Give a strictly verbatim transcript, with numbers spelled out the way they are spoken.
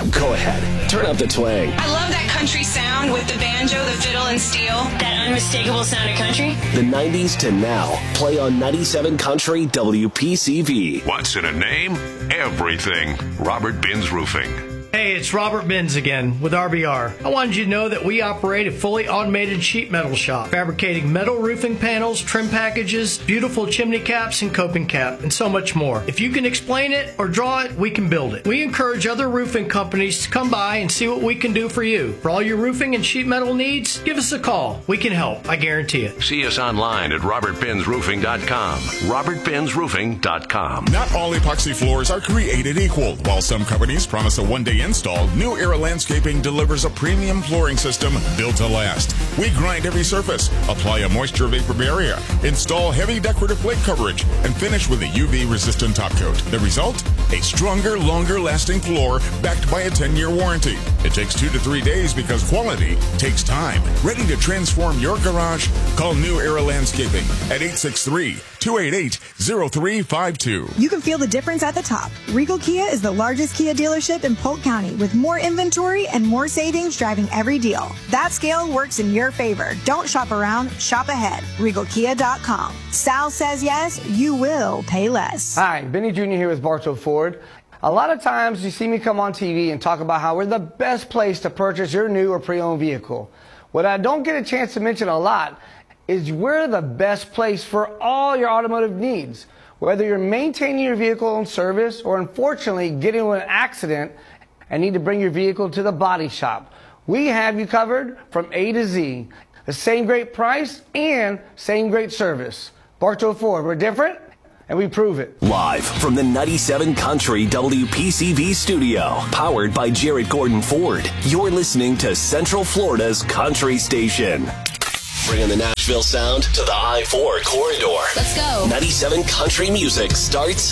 Go ahead, turn up the twang. I love that country sound with the banjo, the fiddle, and steel. That unmistakable sound of country. The nineties to now. Play on ninety-seven Country W P C V. What's in a name? Everything. Robert Binns Roofing. Hey, it's Robert Binns again with R B R. I wanted you to know that we operate a fully automated sheet metal shop, fabricating metal roofing panels, trim packages, beautiful chimney caps and coping cap, and so much more. If you can explain it or draw it, we can build it. We encourage other roofing companies to come by and see what we can do for you. For all your roofing and sheet metal needs, give us a call. We can help, I guarantee it. See us online at robert binns roofing dot com. robert binns roofing dot com. Not all epoxy floors are created equal. While some companies promise a one-day install, New Era Landscaping delivers a premium flooring system built to last. We grind every surface, apply a moisture vapor barrier, install heavy decorative plate coverage, and finish with a U V-resistant top coat. The result? A stronger, longer-lasting floor backed by a ten-year warranty. It takes two to three days because quality takes time. Ready to transform your garage? Call New Era Landscaping at eight six three, two eight eight, zero three five two. You can feel the difference at the top. Regal Kia is the largest Kia dealership in Polk County with more inventory and more savings driving every deal. That scale works in your favor. Don't shop around, shop ahead. regal kia dot com. Sal says yes, you will pay less. Hi, Benny Junior here with Bartow Ford. A lot of times you see me come on T V and talk about how we're the best place to purchase your new or pre-owned vehicle. What I don't get a chance to mention a lot is we're the best place for all your automotive needs. Whether you're maintaining your vehicle in service or unfortunately getting into an accident and need to bring your vehicle to the body shop, we have you covered from A to Z. The same great price and same great service. Bartow Ford, we're different and we prove it. Live from the ninety-seven Country W P C V studio, powered by Jarrett Gordon Ford. You're listening to Central Florida's Country Station. Bringing the Nashville sound to the I four corridor. Let's go. ninety-seven Country music starts